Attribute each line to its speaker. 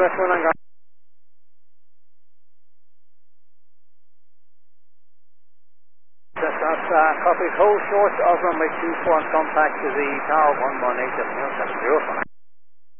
Speaker 1: Press 1 on guard. Copy, hold short of runway 24 and contact to the tower 118 at 070.